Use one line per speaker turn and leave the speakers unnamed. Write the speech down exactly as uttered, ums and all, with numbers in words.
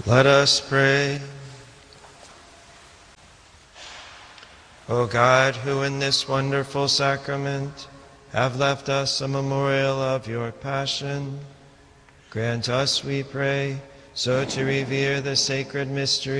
Let us pray. O God, who in this wonderful sacrament have left us a memorial of your passion, grant us, we pray, so to revere the sacred mystery